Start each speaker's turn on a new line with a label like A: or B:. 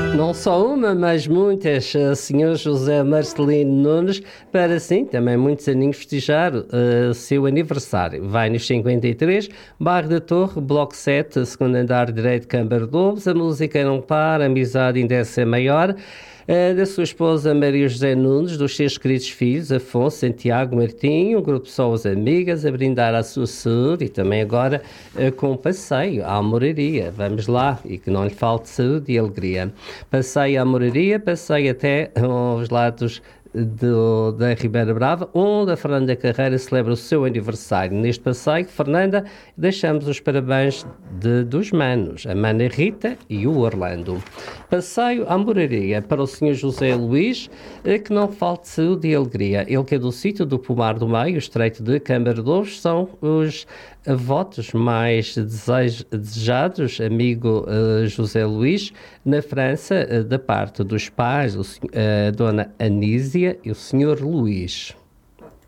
A: Não só uma, mas muitas, Sr. José Marcelino Nunes, para sim, também muitos aninhos festejar seu aniversário. Vai nos 53, Bairro da Torre, Bloco 7, segundo andar direito, Câmara de Lobos. A música não para, a amizade ainda é maior. Da sua esposa Maria José Nunes, dos seus queridos filhos, Afonso, Santiago, Martinho, um grupo de pessoas amigas, a brindar à sua saúde e também agora com um passeio à Moraria. Vamos lá, e que não lhe falte saúde e alegria. Passeio à Moraria, passeio até aos lados da Ribeira Brava, onde a Fernanda Carreira celebra o seu aniversário. Neste passeio, Fernanda, deixamos os parabéns dos manos, a mana Rita e o Orlando. Passeio à Moraria para o Sr. José Luís, que não falte saúde e alegria. Ele que é do sítio do Pomar do Meio, estreito de Câmara de Lobos, são os votos mais desejados, amigo José Luís, na França, da parte dos pais, a dona Anísia e o Sr. Luís.